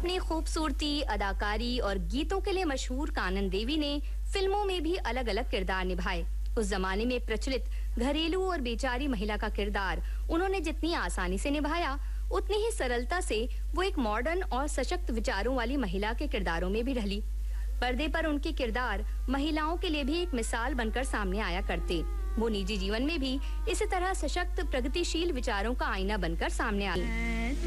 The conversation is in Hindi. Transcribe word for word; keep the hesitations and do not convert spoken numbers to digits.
अपनी खूबसूरती, अदाकारी और गीतों के लिए मशहूर कानन देवी ने फिल्मों में भी अलग-अलग किरदार निभाए। उस जमाने में प्रचलित घरेलू और बेचारी महिला का किरदार उन्होंने जितनी आसानी से निभाया, उतनी ही सरलता से वो एक मॉडर्न और सशक्त विचारों वाली महिला के किरदारों में भी ढली। पर्दे पर उनके किरदार महिलाओं के लिए भी एक मिसाल बनकर सामने आया करते। वो निजी जीवन में भी इसी तरह सशक्त, प्रगतिशील विचारों का आईना बनकर सामने आए।